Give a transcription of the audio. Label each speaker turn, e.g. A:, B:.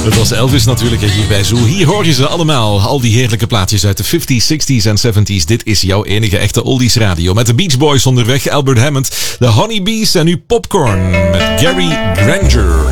A: Dat was Elvis natuurlijk hier bij Zoo. Hier hoor je ze allemaal. Al die heerlijke plaatjes uit de 50s, 60s en 70s. Dit is jouw enige echte oldies radio. Met de Beach Boys onderweg, Albert Hammond, de Honeybees en nu Popcorn met Gary Granger.